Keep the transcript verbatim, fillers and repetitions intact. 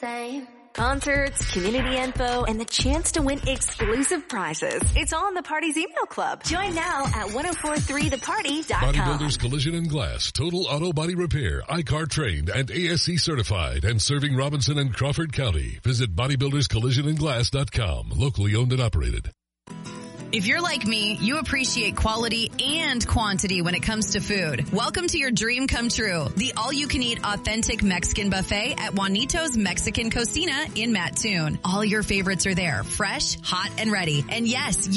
same. Concerts, community info, and the chance to win exclusive prizes. It's all in the Party's email club. Join now at ten forty-three the party dot com. Bodybuilders Collision and Glass, total auto body repair, I C A R trained and A S C certified, and serving Robinson and Crawford County. Visit bodybuilders collision and glass dot com. Locally owned and operated. If you're like me, you appreciate quality and quantity when it comes to food. Welcome to your dream come true. The all-you-can-eat authentic Mexican buffet at Juanito's Mexican Cocina in Mattoon. All your favorites are there, fresh, hot, and ready. And yes,